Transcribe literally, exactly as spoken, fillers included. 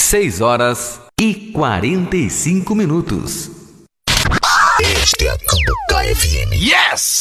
seis horas e quarenta e cinco minutos. Este é a Cambuca F M. Yes!